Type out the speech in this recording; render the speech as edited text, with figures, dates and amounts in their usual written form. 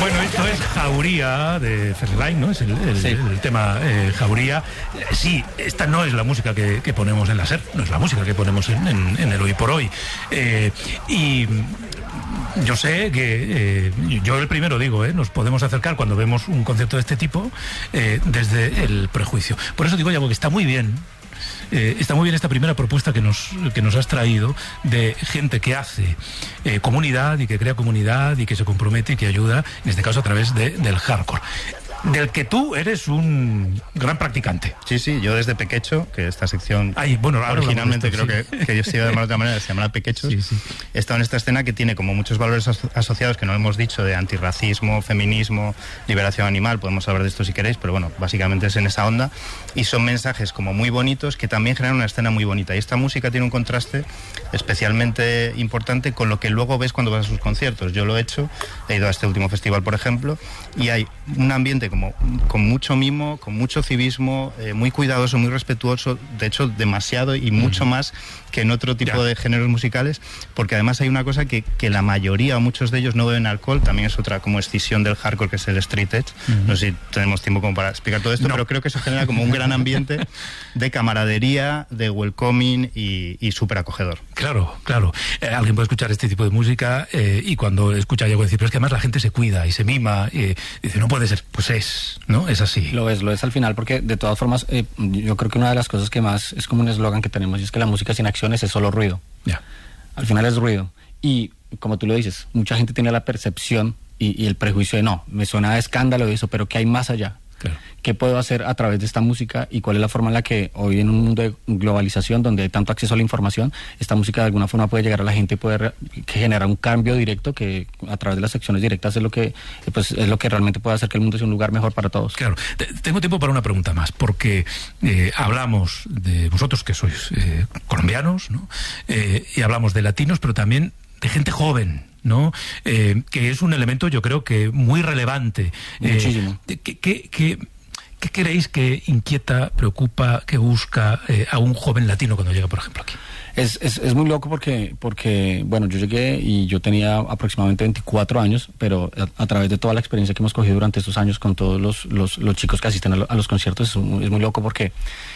Bueno, esto es Jauría de Ferreline, ¿no? Es el tema Jauría. Sí, esta no es la música que ponemos en la SER, no es la música que ponemos en el Hoy por Hoy. Y yo sé que, yo el primero digo, nos podemos acercar cuando vemos un concepto de este tipo desde el prejuicio. Por eso digo, Yago, que está muy bien. Está muy bien esta primera propuesta que nos has traído de gente que hace comunidad y que crea comunidad y que se compromete y que ayuda, en este caso a través del hardcore, del que tú eres un gran practicante. Sí, yo desde Pequecho, que esta sección originalmente creo que yo estoy de otra manera, se llama Pequechos. Sí. He estado en esta escena que tiene como muchos valores asociados que no hemos dicho, de antirracismo, feminismo, liberación animal, podemos hablar de esto si queréis, pero bueno, básicamente es en esa onda, y son mensajes como muy bonitos que también generan una escena muy bonita, y esta música tiene un contraste especialmente importante con lo que luego ves cuando vas a sus conciertos. Yo lo he hecho, he ido a este último festival, por ejemplo, y hay un ambiente como con mucho mimo, con mucho civismo, muy cuidadoso, muy respetuoso, de hecho demasiado y mucho más que en otro tipo de géneros musicales, porque además hay una cosa que la mayoría o muchos de ellos no beben alcohol, también es otra como escisión del hardcore, que es el street edge. No sé si tenemos tiempo como para explicar todo esto, pero creo que eso genera como un gran ambiente de camaradería, de welcoming y súper acogedor. Claro. Alguien puede escuchar este tipo de música y cuando escucha algo decir, pero es que además la gente se cuida y se mima y dice, no puede ser, pues ¿no? Es así. Lo es al final, porque de todas formas yo creo que una de las cosas que más es como un eslogan que tenemos, y es que la música sin acciones es solo ruido. Al final es ruido, y como tú lo dices, mucha gente tiene la percepción y el prejuicio de no, me suena a escándalo de eso, pero ¿qué hay más allá? Claro. ¿Qué puedo hacer a través de esta música y cuál es la forma en la que hoy en un mundo de globalización donde hay tanto acceso a la información, esta música de alguna forma puede llegar a la gente y puede generar un cambio directo que a través de las secciones directas es lo que realmente puede hacer que el mundo sea un lugar mejor para todos? Claro. Tengo tiempo para una pregunta más, porque hablamos de vosotros que sois colombianos, ¿no? Y hablamos de latinos, pero también de gente joven, ¿no? Que es un elemento, yo creo que muy relevante. Muchísimo. ¿Qué creéis que inquieta, preocupa, que busca a un joven latino cuando llega, por ejemplo, aquí? Es muy loco porque, bueno, yo llegué y yo tenía aproximadamente 24 años, pero a través de toda la experiencia que hemos cogido durante estos años con todos los chicos que asisten a los conciertos, es muy loco porque